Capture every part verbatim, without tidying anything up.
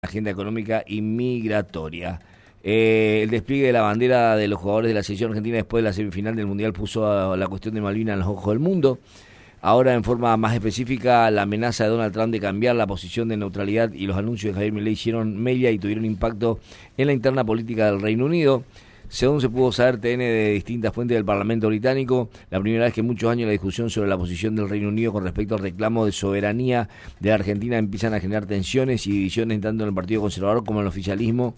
agenda económica y migratoria. Eh, el despliegue de la bandera de los jugadores de la selección argentina después de la semifinal del Mundial puso a la cuestión de Malvinas en los ojos del mundo. Ahora, en forma más específica, la amenaza de Donald Trump de cambiar la posición de neutralidad y los anuncios de Javier Milei hicieron mella y tuvieron impacto en la interna política del Reino Unido. Según se pudo saber T N de distintas fuentes del Parlamento británico, la primera vez que en muchos años la discusión sobre la posición del Reino Unido con respecto al reclamo de soberanía de la Argentina empiezan a generar tensiones y divisiones tanto en el Partido Conservador como en el oficialismo.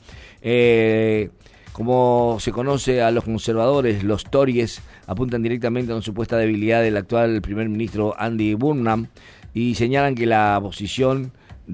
Eh, como se conoce a los conservadores, los Tories apuntan directamente a una supuesta debilidad del actual primer ministro Andy Burnham y señalan que la posición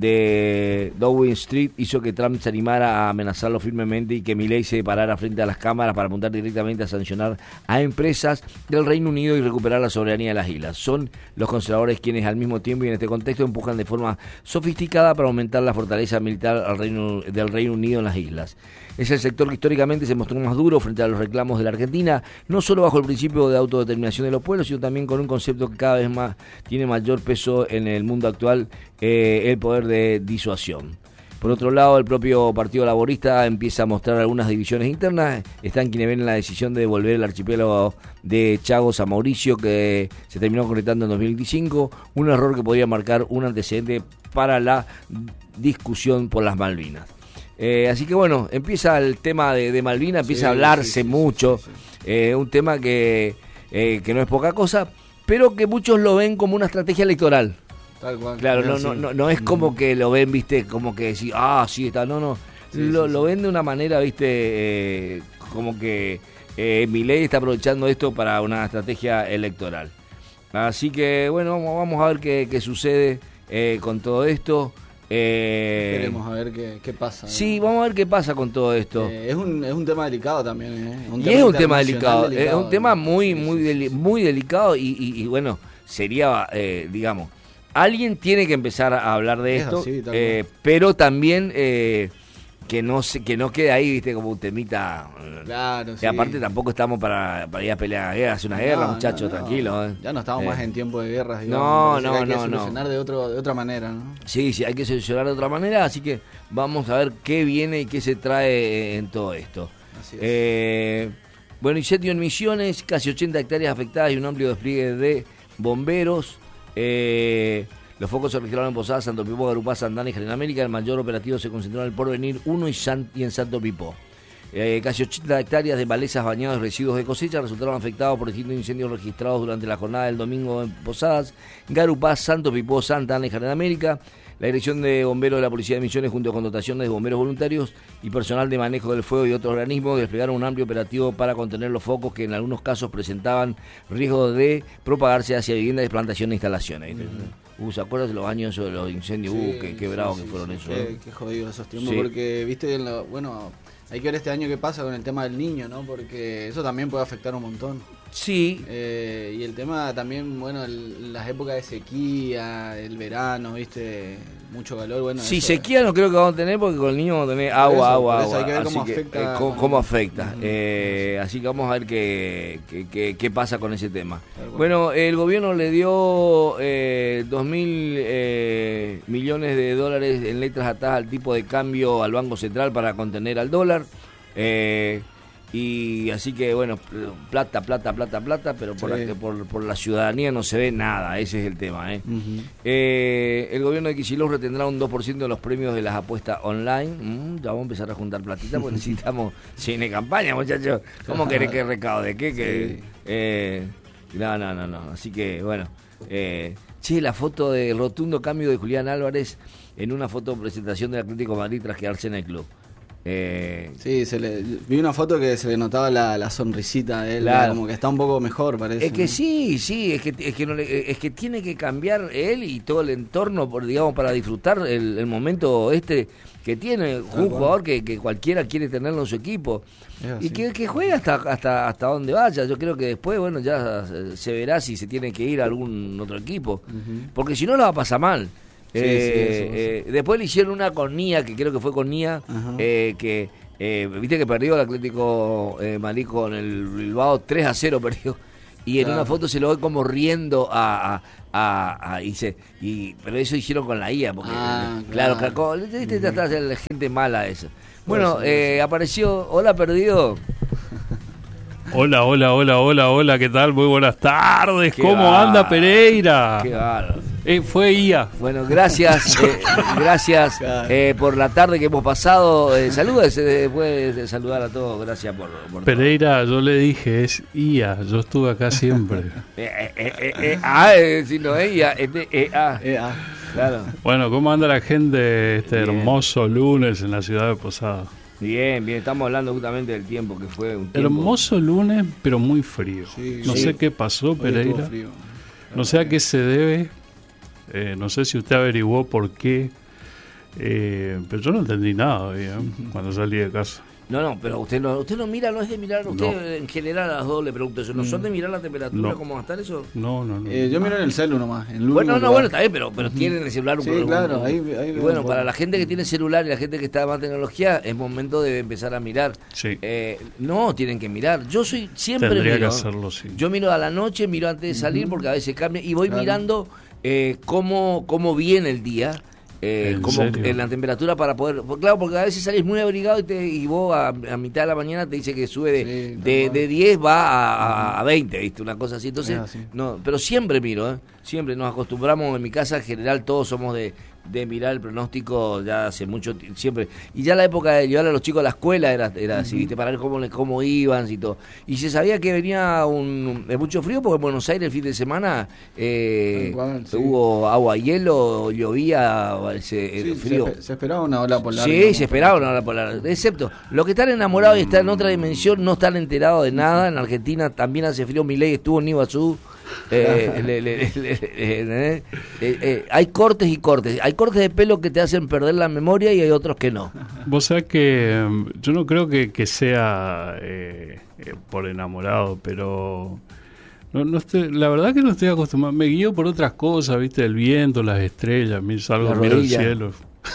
de Downing Street hizo que Trump se animara a amenazarlo firmemente y que Milei se parara frente a las cámaras para apuntar directamente a sancionar a empresas del Reino Unido y recuperar la soberanía de las islas. Son los conservadores quienes al mismo tiempo y en este contexto empujan de forma sofisticada para aumentar la fortaleza militar al Reino, del Reino Unido en las islas. Es el sector que históricamente se mostró más duro frente a los reclamos de la Argentina, no solo bajo el principio de autodeterminación de los pueblos, sino también con un concepto que cada vez más tiene mayor peso en el mundo actual, eh, el poder de disuasión. Por otro lado, el propio Partido Laborista empieza a mostrar algunas divisiones internas. Están quienes ven la decisión de devolver el archipiélago de Chagos a Mauricio, que se terminó concretando en dos mil veinticinco, un error que podría marcar un antecedente para la discusión por las Malvinas. Eh, así que bueno, empieza el tema de, de Malvinas, empieza sí, a hablarse sí, sí, mucho, sí, sí, sí. Eh, un tema que, eh, que no es poca cosa, pero que muchos lo ven como una estrategia electoral. Tal cual. Claro, no, no, no, no es como que lo ven, viste, como que decir, ah, sí, está, no, no, sí, lo, sí, lo ven de una manera, viste, eh, como que eh, Milei está aprovechando esto para una estrategia electoral. Así que bueno, vamos, vamos a ver qué, qué sucede eh, con todo esto. Eh, Esperemos a ver qué, qué pasa. Sí, ¿no? Vamos a ver qué pasa con todo esto. Eh, es un es un tema delicado también. ¿eh? Un y tema es un tema delicado, delicado, es un tema muy, muy, sí, deli- muy delicado y, y, y bueno, sería, eh, digamos, alguien tiene que empezar a hablar de es esto, así, eh, pero también eh, que no se, que no quede ahí, viste, como un temita. Claro, sí. Y aparte tampoco estamos para, para ir a pelear a guerra, hacer una no, guerra, muchachos, no, no. tranquilo. Eh. Ya no estamos eh. más en tiempo de guerras, digamos. No, no, hay no, que solucionar no. de otro, de otra manera, ¿no? Sí, sí, hay que solucionar de otra manera, así que vamos a ver qué viene y qué se trae en todo esto. Así es. Eh, bueno, incendio en Misiones, casi ochenta hectáreas afectadas y un amplio despliegue de bomberos. Eh, Los focos se registraron en Posadas, Santo Pipó, Garupá, Santana y General América. El mayor operativo se concentró en el Porvenir uno y, San, y en Santo Pipó. Eh, casi ochenta hectáreas de malezas, bañados y residuos de cosecha resultaron afectados por distintos incendios registrados durante la jornada del domingo en Posadas, Garupá, Santo Pipó, Santa Ana y General América. La Dirección de Bomberos de la Policía de Misiones, junto con dotaciones de bomberos voluntarios y personal de manejo del fuego y otros organismos, desplegaron un amplio operativo para contener los focos que en algunos casos presentaban riesgo de propagarse hacia viviendas, plantaciones e instalaciones. Mm. Uh, ¿se acuerdan de los años de los incendios? Sí, uh, qué, qué sí, bravos sí, que fueron sí, esos. Qué, qué jodidos esos tiempos, sí. Porque, viste, en lo, bueno, hay que ver este año qué pasa con el tema del niño, ¿no? Porque eso también puede afectar un montón. Sí. Eh, y el tema también, bueno, el, las épocas de sequía, el verano, viste, mucho calor, bueno. Sí, sequía no creo que vamos a tener porque con el niño vamos a tener agua, eso, agua, agua. Hay que ver así cómo que, afecta. Eh, cómo, cómo afecta. Uh-huh. Eh, así que vamos a ver qué, qué, qué, qué pasa con ese tema. Bueno, bueno el gobierno le dio eh, dos mil eh, millones de dólares en letras atadas al tipo de cambio al Banco Central para contener al dólar. Eh, Y así que, bueno, plata, plata, plata, plata, pero por, sí. la, por, por la ciudadanía no se ve nada, ese es el tema. ¿eh? Uh-huh. Eh, el gobierno de Kicillof retendrá un dos por ciento de los premios de las apuestas online. Mm, ya vamos a empezar a juntar platita porque necesitamos cine campaña, muchachos. ¿Cómo querés que recaude? ¿Qué? Que, sí. eh, no, no, no, no. Así que, bueno. Eh, che, la foto de rotundo cambio de Julián Álvarez en una foto presentación del Atlético de Madrid tras quedarse en el club. Eh, sí, se le, vi una foto que se le notaba la, la sonrisita de él, claro. Como que está un poco mejor, parece. Es que ¿no? sí, sí, es que es que, no le, es que tiene que cambiar él y todo el entorno, por, digamos, para disfrutar el, el momento este que tiene un claro, jugador que, que cualquiera quiere tenerlo en su equipo y que, que juegue hasta hasta hasta donde vaya. Yo creo que después, bueno, ya se verá si se tiene que ir a algún otro equipo, uh-huh. Porque si no la va a pasar mal. Sí, eh, sí, eso, eh, sí. Después le hicieron una con Nia, que creo que fue con Nia, eh, que eh, viste que perdió el Atlético eh, Madrid con el Bilbao tres a cero perdió. y en Claro. una foto se lo ve como riendo a... a A, a, y se, y, pero eso hicieron con la I A, porque Ah, claro, claro. claro, viste, ya está la gente mala eso. Bueno, Puede ser, eh, puede ser. apareció, hola perdido. Hola, hola, hola, hola, hola, ¿qué tal? Muy buenas tardes. Qué ¿Cómo bárbaro. anda Pereira? Qué bárbaro. Eh, fue I A. Bueno, gracias, eh, gracias eh, por la tarde que hemos pasado. Eh, salúdese, después de saludar a todos, gracias por, por Pereira, yo le dije, es I A, yo estuve acá siempre. todo. Eh, eh, eh, eh, eh, ah, eh, si no ella, este, eh, ah, Eh, ah. claro. Bueno, ¿cómo anda la gente este Bien. hermoso lunes en la ciudad de Posada? Bien, bien, estamos hablando justamente del tiempo que fue un tiempo. Hermoso lunes, pero muy frío. Sí, no sí. sé qué pasó, Hoy estuvo Pereira. frío. No sé a qué se debe. Eh, no sé si usted averiguó por qué. Eh, pero yo no entendí nada hoy, ¿eh? Cuando salí de casa. No, no, pero usted no, usted no mira, no es de mirar, usted No. en general a las dos le pregunto eso, ¿no son de mirar la temperatura, No. cómo va a estar eso? No, no, no. Eh, yo miro en el celu nomás. En el Bueno, último no, lugar. bueno, está bien, pero, pero tienen el celular un Sí, un- claro, un- ahí- ahí y veo bueno, un para poco. la gente que tiene celular y la gente que está más tecnología, es momento de empezar a mirar. Sí. Eh, no, tienen que mirar. Yo soy siempre Tendría miro. que hacerlo, sí. Yo miro a la noche, miro antes de salir porque a veces cambia y voy Claro. mirando eh, cómo, cómo viene el día. Eh, ¿En como serio? en la temperatura para poder, porque, claro, porque a veces salís muy abrigado y, te, y vos a, a mitad de la mañana te dice que sube de, Sí, tal de, cual. de diez va a, a, a veinte, ¿viste? Una cosa así. Entonces, Es así. no, pero siempre miro, ¿eh? Siempre nos acostumbramos en mi casa, en general todos somos de, de mirar el pronóstico ya hace mucho tiempo, siempre. Y ya la época de llevar a los chicos a la escuela era, era así, ¿viste? Para ver cómo, le- cómo iban y todo. Y se sabía que venía un, de mucho frío porque en Buenos Aires el fin de semana eh, Tal cual, sí. hubo agua, hielo, llovía, ese, Sí, el frío. Se, se esperaba una ola polar. Sí, digamos. se esperaba una hora polar. Excepto, los que están enamorados y están en otra dimensión no están enterados de nada. En Argentina también hace frío. Milei estuvo en Iguazú. Eh, le- le- le- le- le- eh, eh, hay cortes y cortes. Hay cortes de pelo que te hacen perder la memoria y hay otros que no. Vos sabés que em, yo no creo que, que sea eh, eh, por enamorado, pero no, no estoy, la verdad que no estoy acostumbrado. Me guío por otras cosas, viste, el viento, las estrellas, mi- salgo, La miro el rodilla. cielo.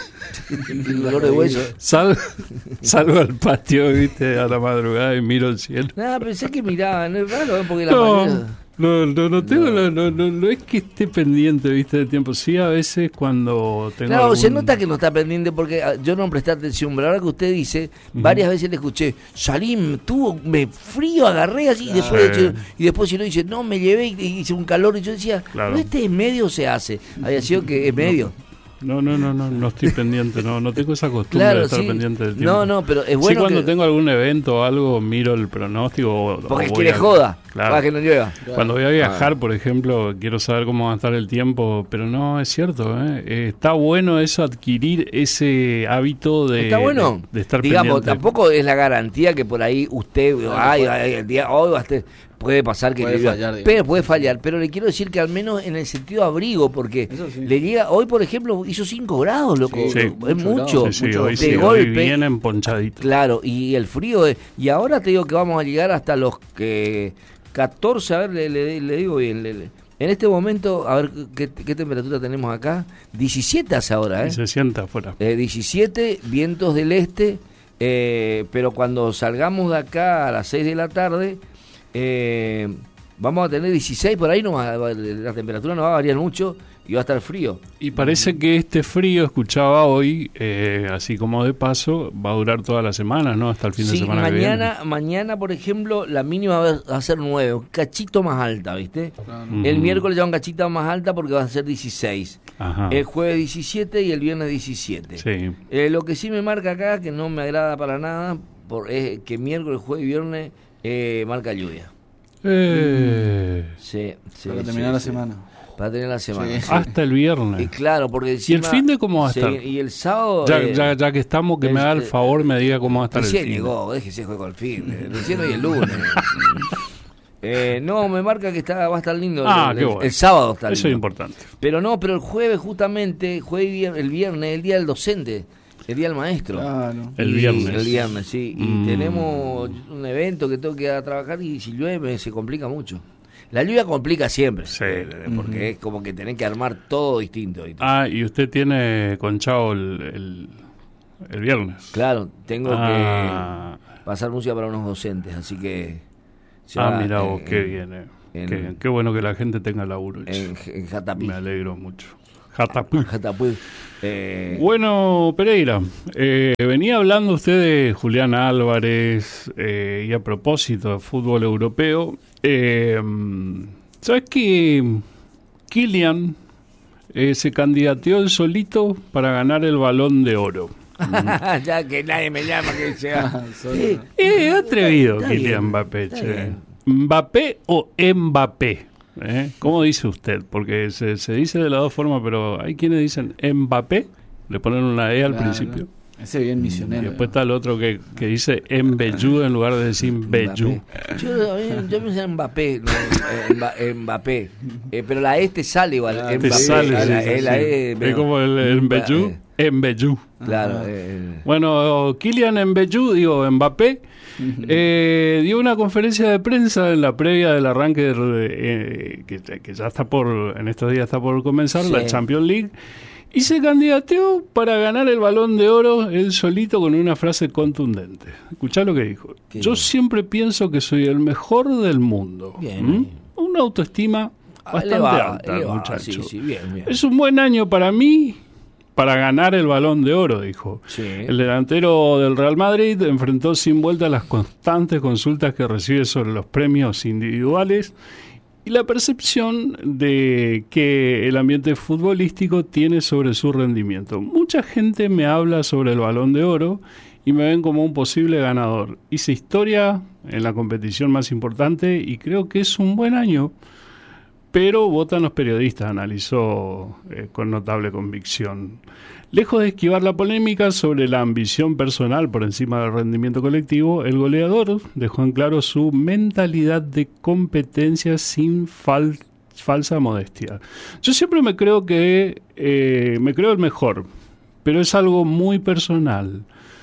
El dolor de hueso. Sal, salgo al patio, viste, a la madrugada y miro el cielo. Nada, pensé que miraban. No es raro, ¿eh? Porque la No, mayoría- no, no, no tengo, no. No, no, no es que esté pendiente, viste, del tiempo. Sí, a veces cuando tengo Claro, algún- se nota que no está pendiente porque ah, yo no presté atención, pero ahora que usted dice, varias veces le escuché, salí, me tuvo, me frío, agarré así, y después, Sí. de- y después si no dice, no, me llevé y y hice un calor, y yo decía, Claro. no, este es medio se hace, había sido que es medio. No, no, no, no, no estoy pendiente, no, no tengo esa costumbre Claro, de estar sí. pendiente del tiempo. No, no, pero es Sí, bueno cuando que- tengo algún evento o algo, miro el pronóstico. o- porque o voy quiere a- joda, Claro. para que no llueva. Cuando voy a viajar, Ah. por ejemplo, quiero saber cómo va a estar el tiempo, pero no, es cierto, ¿eh? Eh, está bueno eso, adquirir ese hábito de, Está bueno, de, de estar digamos, pendiente. tampoco es la garantía que por ahí usted, ay, ay, el día hoy va a estar- puede pasar que Puede le llueva, fallar, digamos. pero puede fallar, pero le quiero decir que al menos en el sentido abrigo, porque Eso sí. le llega, hoy por ejemplo hizo cinco grados, loco, Sí, es mucho mucho, grado, Sí, sí, mucho hoy, de sí, hoy golpe. bien emponchadito. Claro, y el frío, es- y ahora te digo que vamos a llegar hasta los que catorce, a ver, le, le- le digo bien, le- le- en este momento, a ver qué, qué temperatura tenemos acá, diecisiete hace ahora, ¿eh? Y se sienta afuera. Eh, diecisiete, vientos del este, eh, pero cuando salgamos de acá a las seis de la tarde, eh, vamos a tener dieciséis, por ahí no va- va- la temperatura no va a variar mucho y va a estar frío. Y parece que este frío, escuchaba hoy, eh, así como de paso, va a durar toda la semana, ¿no? Hasta el fin de Sí, semana mañana, mañana, por ejemplo, la mínima va a ser nueve, un cachito más alta, ¿viste? Claro. Mm. El Ujú. miércoles ya un cachito más alta porque va a ser dieciséis. que viene. Ajá. El jueves diecisiete y el viernes diecisiete. Sí. Eh, lo que sí me marca acá, que no me agrada para nada, por, es que miércoles, jueves y viernes eh, marca lluvia. Eh, Sí, sí, Para sí, terminar la sí. semana. Para tener la semana. Sí. sí. Hasta el viernes. Y claro, porque ¿Y el encima fin de cómo va a se- estar? Y el sábado... Ya, eh, ya, ya que estamos, que el- me haga el eh, favor, me diga cómo va a estar el Recién fin. llegó, déjese juego al fin. eh, Recién hoy el lunes. Eh, no, me marca que está, va a estar lindo. Ah, el, qué el- bueno. el sábado está Eso es lindo. importante. Pero no, pero el jueves justamente, jueves y vier- el viernes, el día del docente, el día del maestro. Claro. El Y- viernes. El viernes, sí. Y Mm. tenemos un evento que tengo que ir a trabajar y si llueve se complica mucho. La lluvia complica siempre, Sí. eh, porque es como que tenés que armar todo distinto. ¿viste? Ah, y usted tiene con Chao el, el, el viernes. Claro, tengo Ah. que pasar música para unos docentes, así que... ya, Ah, mira vos, eh, qué bien. eh. En, qué, qué bueno que la gente tenga laburo. En, en Jatapí. Me alegro mucho. Jatapí. Jatapí. Eh... Bueno, Pereira, eh, venía hablando usted de Julián Álvarez eh, y a propósito de fútbol europeo. Eh, ¿Sabes que Kylian eh, se candidateó él solito para ganar el Balón de Oro? Ya que nadie me llama que sea. Eh, eh, atrevido Kylian Mbappé. Che. ¿Mbappé o Mbappé? ¿Eh? ¿Cómo dice usted? Porque se, se dice de las dos formas, pero hay quienes dicen Mbappé, le ponen una E al Claro, principio. Ese bien misionero. Y después está el otro que, que dice Mbeyú en lugar de decir Beyú. Yo, yo pensé en Mbappé, no, eh, Mba- Mbappé. Eh, pero la E te sale igual. Claro, Mbappé, te sale, la, sí, la, sí, E, la sí. E, Es pero- como el, el Mbeyú, Mbeyú. Claro. Ajá. eh, Bueno, Kylian Mbeyú, digo Mbappé, eh, dio una conferencia de prensa en la previa del arranque de, eh, que, que ya está por, en estos días está por comenzar, Sí. la Champions League, y se candidateó para ganar el Balón de Oro él solito con una frase contundente. Escuchá lo que dijo. ¿Qué Yo dijo? siempre pienso que soy el mejor del mundo. Bien, ¿Mm? bien. Una autoestima bastante elevada, alta, el elevada, muchacho. sí, sí, bien, bien. Es un buen año para mí para ganar el Balón de Oro, dijo. Sí. El delantero del Real Madrid enfrentó sin vuelta las constantes consultas que recibe sobre los premios individuales y la percepción de que el ambiente futbolístico tiene sobre su rendimiento. Mucha gente me habla sobre el Balón de Oro y me ven como un posible ganador. Hice historia en la competición más importante y creo que es un buen año. Pero votan los periodistas, analizó eh, con notable convicción. Lejos de esquivar la polémica sobre la ambición personal por encima del rendimiento colectivo, el goleador dejó en claro su mentalidad de competencia sin fal- falsa modestia. Yo siempre me creo que eh, me creo el mejor, pero es algo muy personal.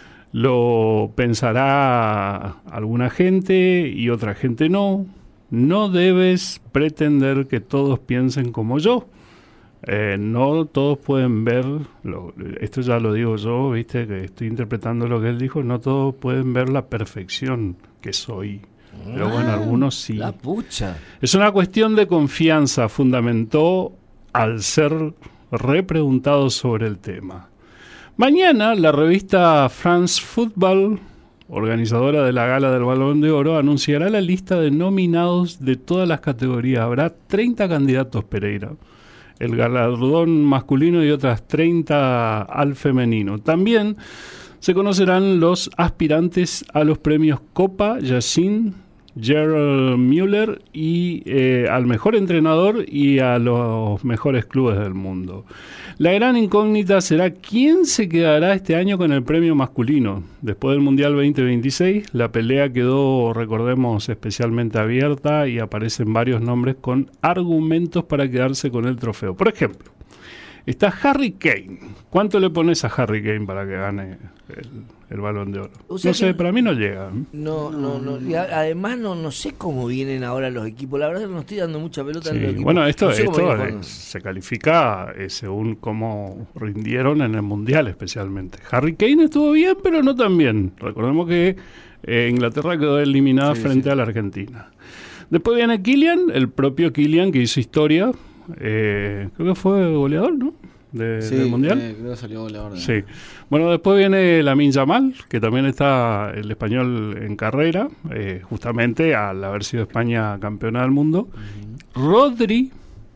Lo pensará alguna gente y otra gente no. No debes pretender que todos piensen como yo. Eh, no todos pueden ver, lo, esto ya lo digo yo, viste, que estoy interpretando lo que él dijo, no todos pueden ver la perfección que soy. Pero bueno, Ah, algunos sí. La pucha. Es una cuestión de confianza, fundamentó al ser repreguntado sobre el tema. Mañana la revista France Football, organizadora de la Gala del Balón de Oro, anunciará la lista de nominados de todas las categorías. Habrá treinta candidatos, Pereira. El galardón masculino y otras treinta al femenino. También se conocerán los aspirantes a los premios Copa, Yacine, Gerald Müller y eh, al mejor entrenador y a los mejores clubes del mundo. La gran incógnita será quién se quedará este año con el premio masculino. Después del Mundial veinte veintiséis, la pelea quedó, recordemos, especialmente abierta y aparecen varios nombres con argumentos para quedarse con el trofeo. Por ejemplo, está Harry Kane. ¿Cuánto le pones a Harry Kane para que gane el, el Balón de Oro? O sea No sé, que- para mí no llega. No, no, no. Y a- además no, no sé cómo vienen ahora los equipos. La verdad que no estoy dando mucha pelota en los Sí, equipos. bueno, esto, No sé cómo esto vienen eh, jugando. se califica eh, según cómo rindieron en el Mundial especialmente. Harry Kane estuvo bien, pero no tan bien. Recordemos que eh, Inglaterra quedó eliminada Sí, frente sí. a la Argentina. Después viene Kylian, el propio Kylian que hizo historia. Eh, creo que fue goleador, ¿no? De- Sí, del Mundial. eh, creo que salió goleador. de- Sí. Bueno, después viene Lamine Yamal, que también está el español en carrera, eh, justamente al haber sido España campeona del mundo. Rodri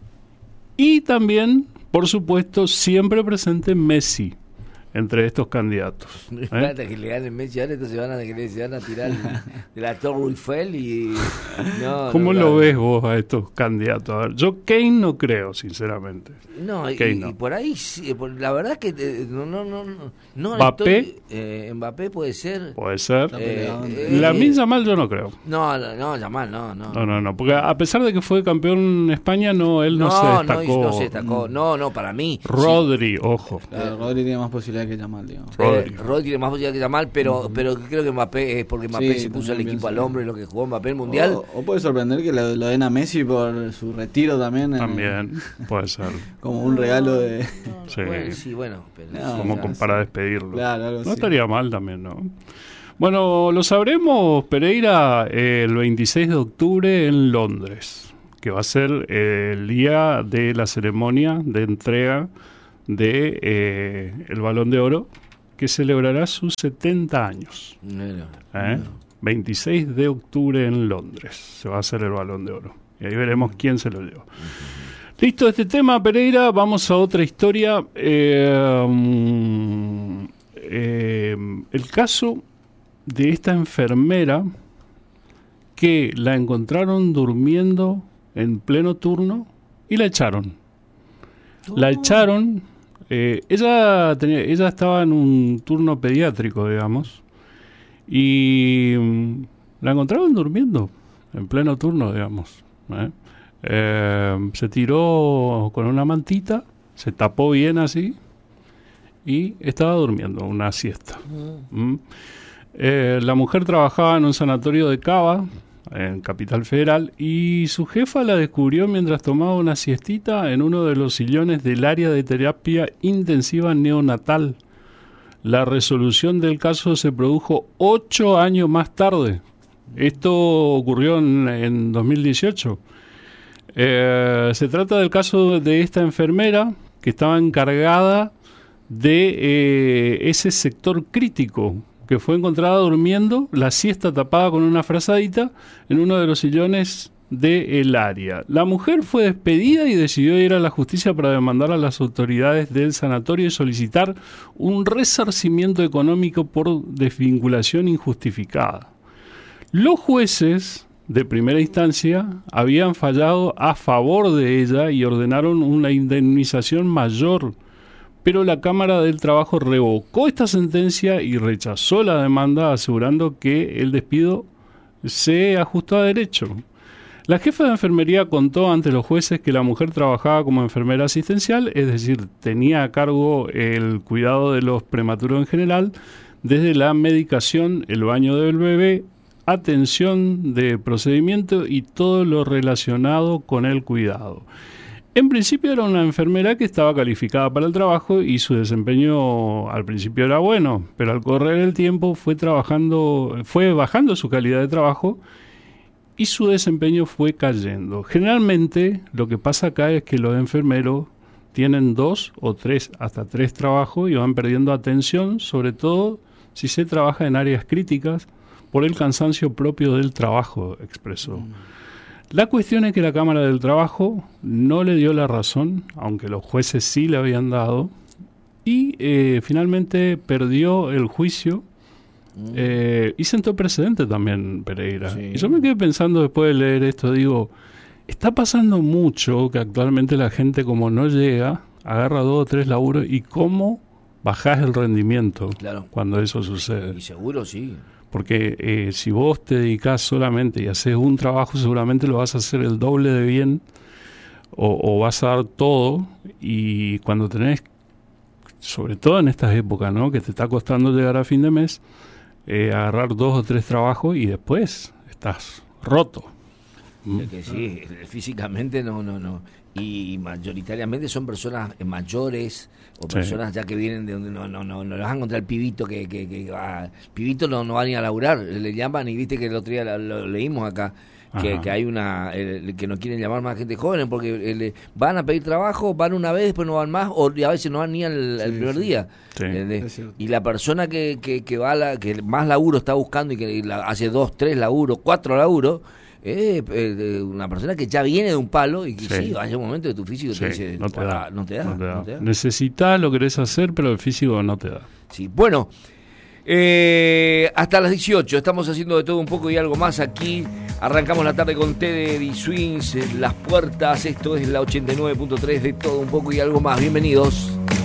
y también, por supuesto, siempre presente Messi entre estos candidatos. No ¿eh? importa que le ganen Messi ahora, entonces van a, que se van a tirar de la Torre Eiffel y... No, ¿Cómo no, lo no. ves vos a estos candidatos? A ver, yo Kane no creo, sinceramente. No, y, Kane y no. por ahí, sí, por- la verdad que eh, no, no, no, no, no Mbappé. estoy- eh, Mbappé puede ser. Puede ser. La Eh, pelea, eh, Lamine Yamal yo no creo. No, no, no, Yamal, no, no. No, no, no, porque a pesar de que fue campeón en España, no, él no, se no, destacó. no se destacó. No, no, para mí. sí. Rodri, ojo. Claro, Rodri tiene más posibilidades que Yamal, digamos. Eh, Rodri. Rodri tiene más posibilidad que Yamal, pero, pero creo que Mbappé es porque Mbappé Sí, se puso el también equipo pienso al que- hombro y lo que jugó Mbappé el Mundial. O, o puede sorprender que lo, lo den a Messi por su retiro también. en- También puede ser. como un regalo de... No, Sí. bueno, sí, bueno. Pero, No, sí, Como ya, con- sí. para despedirlo. Claro, algo No así. estaría mal también, ¿no? Bueno, lo sabremos, Pereira, eh, el veintiséis de octubre en Londres, que va a ser eh, el día de la ceremonia de entrega de eh, el Balón de Oro, que celebrará sus setenta años. No, no, ¿Eh? no. veintiséis de octubre en Londres se va a hacer el Balón de Oro. Y ahí veremos quién se lo lleva. Uh-huh. Listo este tema, Pereira. Vamos a otra historia. Eh, um, eh, el caso de esta enfermera que la encontraron durmiendo en pleno turno y la echaron. Oh. La echaron. Eh, ella tenía, ella estaba en un turno pediátrico, digamos, y um, la encontraron durmiendo en pleno turno, digamos. ¿eh? Eh, se tiró con una mantita, se tapó bien así y estaba durmiendo una siesta. Mm. ¿Mm? Eh, la mujer trabajaba en un sanatorio de Cava, en Capital Federal, y su jefa la descubrió mientras tomaba una siestita en uno de los sillones del área de terapia intensiva neonatal. La resolución del caso se produjo ocho años más tarde. Esto ocurrió en, en dos mil dieciocho. Eh, se trata del caso de esta enfermera que estaba encargada de eh, ese sector crítico, que fue encontrada durmiendo, la siesta tapada con una frazadita, en uno de los sillones del área. La mujer fue despedida y decidió ir a la justicia para demandar a las autoridades del sanatorio y solicitar un resarcimiento económico por desvinculación injustificada. Los jueces de primera instancia habían fallado a favor de ella y ordenaron una indemnización mayor, pero la Cámara del Trabajo revocó esta sentencia y rechazó la demanda, asegurando que el despido se ajustó a derecho. La jefa de enfermería contó ante los jueces que la mujer trabajaba como enfermera asistencial, es decir, tenía a cargo el cuidado de los prematuros en general, desde la medicación, el baño del bebé, atención de procedimiento y todo lo relacionado con el cuidado. En principio era una enfermera que estaba calificada para el trabajo y su desempeño al principio era bueno, pero al correr el tiempo fue trabajando, fue bajando su calidad de trabajo y su desempeño fue cayendo. Generalmente lo que pasa acá es que los enfermeros tienen dos o tres, hasta tres trabajos y van perdiendo atención, sobre todo si se trabaja en áreas críticas por el cansancio propio del trabajo, expresó. Mm. La cuestión es que la Cámara del Trabajo no le dio la razón, aunque los jueces sí le habían dado, y eh, finalmente perdió el juicio mm. eh, y sentó precedente también, Pereira. Sí. Y yo me quedé pensando después de leer esto, digo, está pasando mucho que actualmente la gente, como no llega, agarra dos o tres laburos y cómo bajás el rendimiento claro. cuando eso sucede. Y seguro sí. Porque eh, si vos te dedicás solamente y haces un trabajo, seguramente lo vas a hacer el doble de bien o, o vas a dar todo, y cuando tenés, sobre todo en estas épocas, ¿no?, que te está costando llegar a fin de mes, eh, agarrar dos o tres trabajos y después estás roto. Es que sí, físicamente no, no, no. Y mayoritariamente son personas mayores o personas sí. ya que vienen de donde no no no no les van contra el pibito que que, que ah, pibito no no van ni a laburar, le llaman, y viste que el otro día lo, lo leímos acá que, que hay una eh, que no quieren llamar más gente joven porque eh, van a pedir trabajo, van una vez, después no van más, o a veces no van ni al, al sí, primer sí. día. Sí. Y la persona que, que, que va a la, que más laburo está buscando y que la, hace dos, tres laburos, cuatro laburos, Eh, eh, una persona que ya viene de un palo y que sí, sí hay un momento de tu físico sí, te dice no te, da, no, te da, no, te da, no te da. Necesitas, lo querés hacer, pero el físico no te da. Sí, bueno, eh, hasta las dieciocho estamos haciendo de todo un poco y algo más aquí. Arrancamos la tarde con Teddy Swings, Las Puertas. Esto es la ochenta y nueve punto tres de todo un poco y algo más. Bienvenidos.